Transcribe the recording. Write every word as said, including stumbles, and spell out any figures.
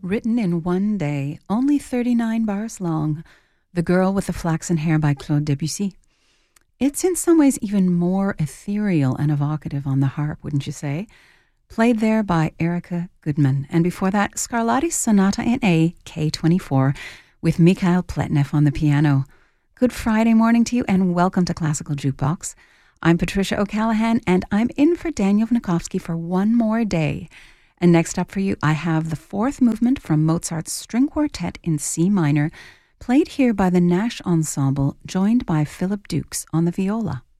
Written in one day, only thirty-nine bars long, The Girl with the Flaxen Hair by Claude Debussy. It's in some ways even more ethereal and evocative on the harp, wouldn't you say? Played there by Erica Goodman. And before that, Scarlatti's Sonata in A, K twenty-four, with Mikhail Pletnev on the piano. Good Friday morning to you and welcome to Classical Jukebox. I'm Patricia O'Callaghan and I'm in for Daniel Vnukovsky for one more day. And next up for you, I have the fourth movement from Mozart's String Quartet in C minor, played here by the Nash Ensemble, joined by Philip Dukes on the viola.